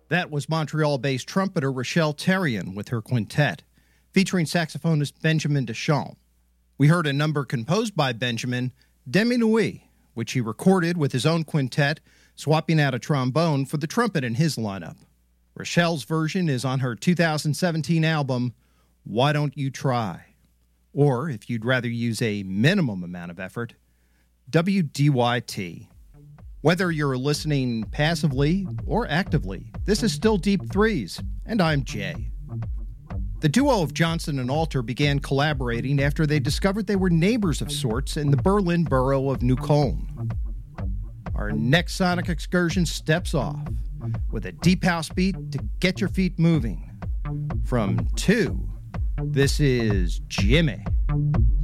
That was Montreal-based trumpeter Rachelle Therrien with her quintet, featuring saxophonist Benjamin Deschamps. We heard a number composed by Benjamin, Demi Nuit, which he recorded with his own quintet, swapping out a trombone for the trumpet in his lineup. Rachelle's version is on her 2017 album, Why Don't You Try? Or, if you'd rather use a minimum amount of effort, WDYT. Whether you're listening passively or actively, this is still Deep Threes, and I'm Jay. The duo of Johnson and Alter began collaborating after they discovered they were neighbors of sorts in the Berlin borough of New Cologne. Our next sonic excursion steps off with a deep house beat to get your feet moving. From 2, this is Jimmy.